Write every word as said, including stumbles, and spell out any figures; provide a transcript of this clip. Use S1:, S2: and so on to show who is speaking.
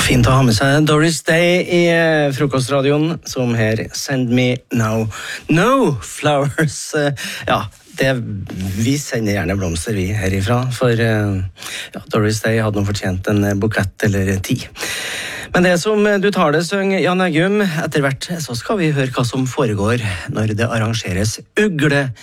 S1: Fint å ha med seg Doris Day i frokostradioen, som her Send Me Now No Flowers. Ja, det, vi sender gjerne blomster vi herifra, for ja, Doris Day hadde nå fortjent en bukett eller ti. Men det som du tar det, søng Jan Eggum, etter hvert så skal vi høre hva som foregår når det arrangeres ugle